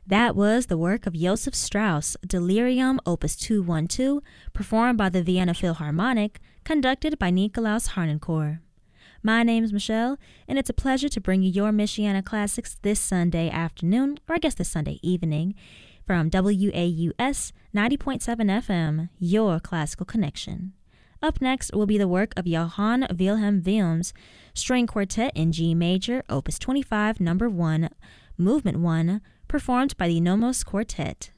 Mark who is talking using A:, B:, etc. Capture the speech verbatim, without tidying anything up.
A: That was the work of Joseph Strauss, Delirium, Opus two twelve, performed by the Vienna Philharmonic, conducted by Nikolaus Harnoncourt. My name's Michelle, and it's a pleasure to bring you your Michiana Classics this Sunday afternoon, or I guess this Sunday evening, from W A U S ninety point seven F M, your classical connection. Up next will be the work of Johann Wilhelm Wilms, String Quartet in G Major, Opus twenty-five, Number one, Movement one, performed by the Nomos Quartet.